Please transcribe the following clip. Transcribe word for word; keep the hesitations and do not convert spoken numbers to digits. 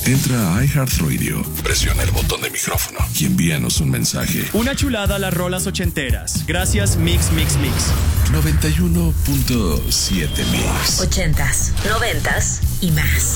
Entra a iHeartRadio, presiona el botón de micrófono y envíanos un mensaje. Una chulada a las rolas ochenteras. Gracias, Mix, Mix, Mix. noventa y uno punto siete Mix. Ochentas, noventas y más.